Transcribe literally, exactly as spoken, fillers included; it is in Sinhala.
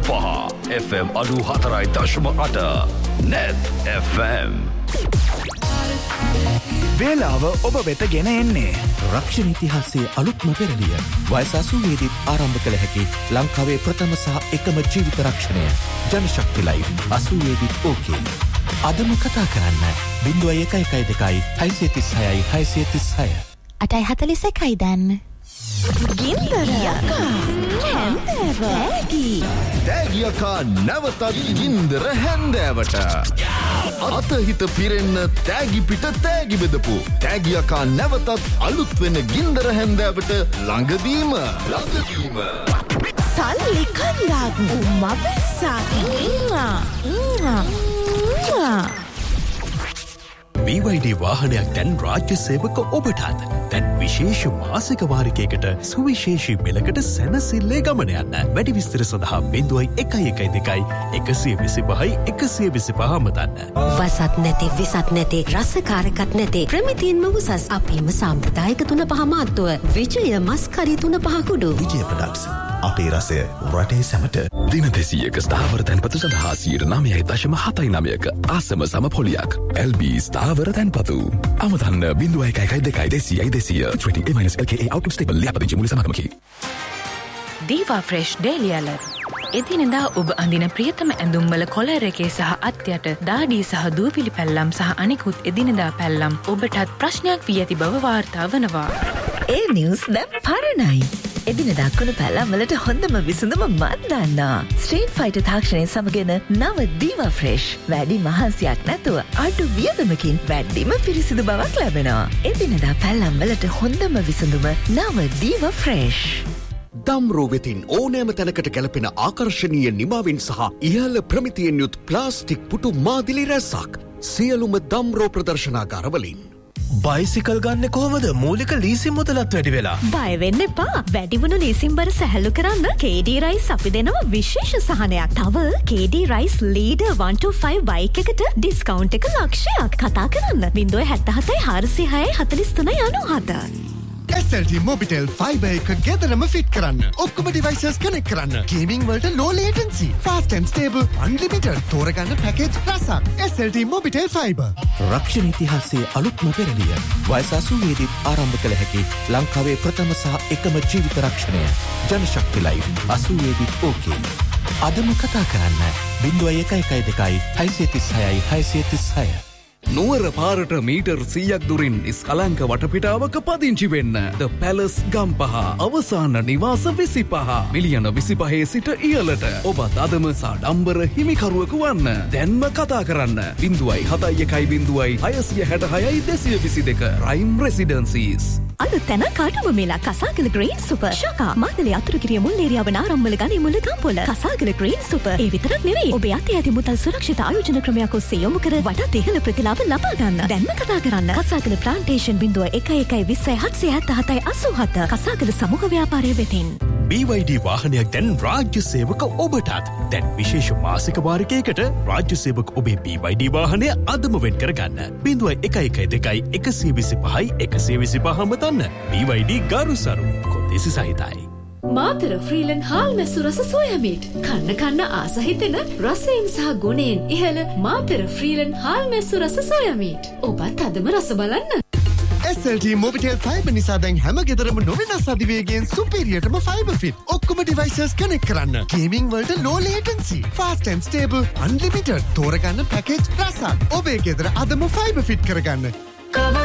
පහ එෆ් එම් අනු හතරයි දශම අට net එෆ් එම්. වේලාව ඔබ වෙත ගෙන එන්නේ රක්ෂණ ඉතිහාසයේ අලුත්ම පෙරළිය. වයස අසූවේදී ආරම්භ කළ හැකි ලංකාවේ ප්‍රථම සහ එකම ජීවිත රක්ෂණය ජනශක්ති ලයිව් අසූවේදී ඕකේ. අදම කතා කරන්න බිංදුවයි එකයි එකයි දෙකයි හයසිය තිස් හයයි හයසිය තිස් හය. අටයි හතලිස් එකයි දැන්. ගින්දර යකා හැන්දෑව තෑගි තෑගි යකා නැවතත් ගින්දර හැන්දෑවට අතහිත පිරෙන්න තෑගි පිට තෑගි බෙදපු තෑගි යකා නැවතත් අලුත් වෙන ගින්දර හැන්දෑවට ළඟදීම ළඟදීම සල්ලි කන්දාක් උම්මවස්සා ඉන්නා ඉන්නා ඉන්නා බී වයි ඩී වාහනයක් දැන් රාජ්‍ය සේවක ඔබටත් දැන් විශේෂ මාසික වාරිකයකට සුවිශේෂී මෙලකට සැනසිල්ලේ ගමන යන්න. වැඩි විස්තර සඳහා බිංදුවයි එකයි එකයි දෙකයි එකසිය විසිපහයි එකසිය විසිපහ අමතන්න. වසත් නැති විසත් නැති රසකාරකත් නැති ප්‍රමිතින්ම උසස් අපේම සාම්ප්‍රදායික තුන පහ මාත්තුව විජය මස්කරි තුන පහ කුඩු විජය ප්‍රොඩක්ට්ස් අපේ රසය රටේ සැමට. දින දෙසීයක ස්ථාවර තැන්පතු සඳහා සියයට නවයයි දශම හතයි නවයක ආසම සමපොලියක් එල් බී ස්ථාවර තැන්පතු අමතන්න බිංදුවයි එකයි එකයි දෙකයි දෙසීයයි දෙසීය ට්වෙන්ටි ඒ මයිනස් එල් කේ ඒ අවුට් ස්ටේබල් ලියාපදිංචි මුල සමගමකි. දීවා ෆ්‍රෙෂ් ඩේලි ඇලර්ට් එදිනෙදා ඔබ අඳින ප්‍රියතම ඇඳුම්වල කොලර් එකේ සහ අත්යට දාඩිය සහ දූවිලි පැල්ලම් සහ අනිකුත් එදිනෙදා පැල්ලම් ඔබටත් ප්‍රශ්නයක් වී ඇති බව වාර්තා වනවා. ඒ නිවුස් දැන් පරණයි. එදිනෙදා කුණු පැල්ලම් වලට හොඳම විසඳුම මන් දන්නා. ස්ට්‍රීට් ෆයිටර් තාක්ෂණය සමගන නව දීවා ෆ්‍රෙෂ් වැඩි මහන්සියක් නැතුව අඩු වියදමකින් වැඩිම පිරිසිදු බවක් ලැබෙනවා. එදිනෙදා පැල්ලම් වලට හොඳම විසඳුම නව දීවා ෆ්‍රෙෂ්. දම්රෝ වෙතින් ඕනෑම තැනකට ගැලපෙන ආකර්ශනීය නිමාවෙන් සහ ඉහළ ප්‍රමිතියෙන් යුත් ප්ලාස්ටික් පුටු මාදිලි රැසක් සියලුම දම්රෝ ප්‍රදර්ශනාගාරවලින්. බයිසිකල් ගන්න කොහොමද මූලික ලීසින් මුදලත් වැඩි වෙලා? බය වෙන්න එපා. වැඩිවුණු ලීසින් බර සැහැල්ලු කරන්න කේ ඩී රයිස් අපි දෙනවා විශේෂ සහනයක්. තව කේ ඩී rice leader one two five bike එකට ඩිස්කවුන්ට් එක ලක්ෂයක්. කතා කරන්න බිංදුව හැත්තෑ හතයි හාරසිය හයයි හතලිස් තුනයි අනූහත. S L T Mobitel fibre එක ගෙදරම ෆිට කරන්න. ඔක්කොම ඩිවයිසස් කනෙක්ට් කරන්න. ගේමිංగ్ වලට low latency, fast and stable, unlimited තෝරගන්න පැකේජ් රසක්. S L T Mobitel fibre. රක්ෂණ ඉතිහාසයේ අලුත්ම පෙරළිය. වයස අසූවේදී ආරම්භ කළ හැකි ලංකාවේ ප්‍රථම සහ එකම ජීවිත රක්ෂණය ජනශක්ති ලයිව් අසූවේදී ඕකේ. අදම කතා කරන්න බිංදුවයි එකයි එකයි දෙකයි හයසිය තිස් හයයි හයසිය තිස් හය. නුවර පාරට මීටර් සීයක් දුරින් ඉස්කලංක වටපිටාවක පදිංචි වෙන්න. ද පැලස් ගම්පහ අවසාන නිවාස විසිපහ මිලියන විසිපහේ සිට ඉහළට. ඔබත් අදම සාඩම්බර හිමිකරුවකු වන්න. දැන්ම කතා කරන්න බිංදුවයි හතයි එකයි බිංදුවයි හයසිය හැට හයයි දෙසිය විසි දෙක රයිම් රෙසිඩන්සීස්. අලුත් තැන කාටුම මේලා කසාගල ග්‍රීන් සුපර් ශාකා මාදලේ අතුරුගිරිය මුල් ඒරියාව නාරම්මල ගණේ මුල ගම්පොළ කසාගල ග්‍රීන් සුපර්. ඒ විතරක් නෙවෙයි ඔබේ අතේ ඇති මුදල් සුරක්ෂිත ආයෝජන ක්‍රමයක් ඔස්සේ යොමු කර වටා ඉහළ ප්‍රතිලාභ ලබා ගන්න. දැන්ම කතා කරන්න කසාගල ප්ලාන්ටේෂන් බිංදුව එකයි එකයි විස්සයි හත්සිය හැත්තෑ හතයි අසූහත කසාගල සමූහ ව්‍යාපාරය වෙතින්. බී වයි ඩී වාහනයක් දැන් රාජ්‍ය සේවක ඔබටත් දැන් විශේෂ මාසික වාරිකයකට රාජ්‍ය සේවක ඔබේ බී වයි ඩී වාහනය අදම වෙන් කරගන්න. බිංදුවයි එකයි එකයි දෙකයි එකසිය විසිපහයි එකසිය විසිපහ අමතන්න. බී වයි ඩී ගරුසරු කොන්දේසි සහිතයි. මාතර ෆ්‍රීලන් හාල් මැස්සු රස සෝයා මීට් කන්න කන්න ආස හිතෙන රසයෙන් සහ ගුණයෙන් ඉහළ මාතර ෆ්‍රීලන් හාල් මැස්සු රස සෝයා මීට්. ඔබත් අදම රස බලන්න. S L T Mobitel fibre නිසා දැන් හැම ගෙදරම නොවෙනස් අධිවේගයෙන් සුපීරියර්ටම ෆයිබර් ෆිට. ඔක්කොම ඩිවයිසස් කනෙක්ට් කරන්න. ගේමිංగ్ වලට low latency, fast and stable, unlimited තෝරගන්න පැකේජ් රසක්. ඔබේ ගෙදර අදම ෆයිබර් ෆිට කරගන්න.